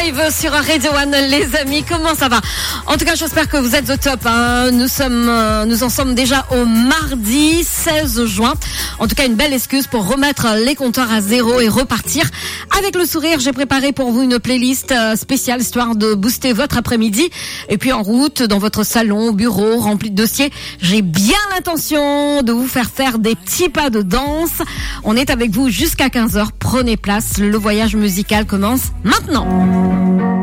live sur Radio One, les amis. Comment ça va? En tout cas, j'espère que vous êtes au top. Hein. Nous en sommes déjà au mardi 16 juin. En tout cas, une belle excuse pour remettre les compteurs à zéro et repartir avec le sourire. J'ai préparé pour vous une playlist spéciale histoire de booster votre après-midi. Et puis en route, dans votre salon, bureau, rempli de dossiers, j'ai bien l'intention de vous faire des petits pas de danse. On est avec vous jusqu'à 15h. Prenez place. Le voyage musical commence maintenant.